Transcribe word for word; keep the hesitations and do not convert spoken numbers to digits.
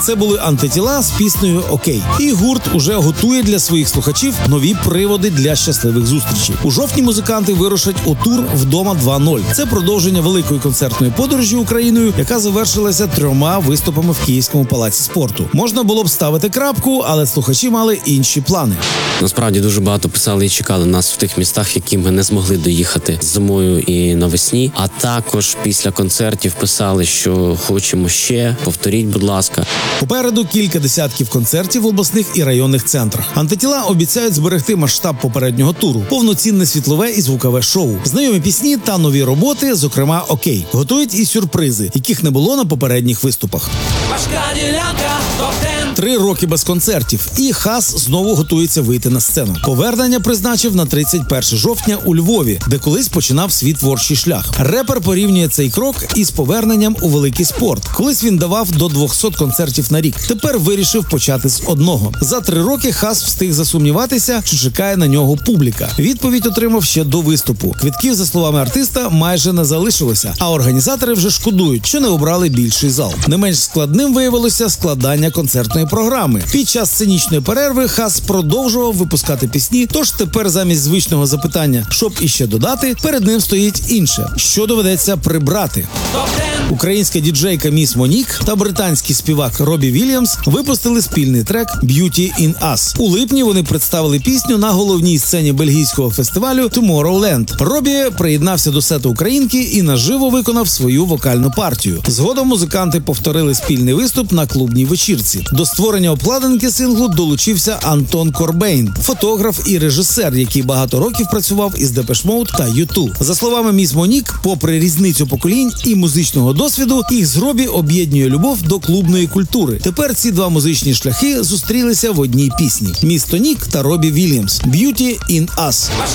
Це були Антитіла з піснею «Окей». І гурт уже готує для своїх слухачів нові приводи для щасливих зустрічей. У жовтні музиканти вирушать у тур «Вдома два нуль». Це продовження великої концертної подорожі Україною, яка завершилася трьома виступами в Київському палаці спорту. Можна було б ставити крапку, але слухачі мали інші плани. Насправді дуже багато писали і чекали нас в тих містах, які ми не змогли доїхати зимою і навесні. А також після концертів писали, що хочемо ще, повторіть, будь ласка. Попереду кілька десятків концертів в обласних і районних центрах. Антитіла обіцяють зберегти масштаб попереднього туру, повноцінне світлове і звукове шоу, знайомі пісні та нові роботи, зокрема «Окей». Готують і сюрпризи, яких не було на попередніх виступах. Три роки без концертів, і Хас знову готується вийти на сцену. Повернення призначив на тридцять перше жовтня у Львові, де колись починав свій творчий шлях. Репер порівнює цей крок із поверненням у великий спорт. Колись він давав до двохсот концертів на рік. Тепер вирішив почати з одного. За три роки Хас встиг засумніватися, чи чекає на нього публіка. Відповідь отримав ще до виступу. Квитків, за словами артиста, майже не залишилося, а організатори вже шкодують, що не обрали більший зал. Не менш складним виявилося складання концертної програми. Під час сценічної перерви Хас продовжував випускати пісні, тож тепер замість звичного запитання, щоб іще додати, перед ним стоїть інше, що доведеться прибрати. Українська діджейка Міс Монік та британський співак Робі Вільямс випустили спільний трек «Beauty in Us». У липні вони представили пісню на головній сцені бельгійського фестивалю Tomorrowland. Робі приєднався до сету українки і наживо виконав свою вокальну партію. Згодом музиканти повторили спільний виступ на клубній вечірці. До створення обкладинки синглу долучився Антон Корбейн, фотограф і режисер, який багато років працював із Депеш Мод та ю ту. За словами Міс Монік, попри різницю поколінь і музичного досвіду, їх з Робі об'єднує любов до клубної культури. Тепер ці два музичні шляхи зустрілися в одній пісні. Міс Тонік та Робі Вільямс. «Beauty in Us».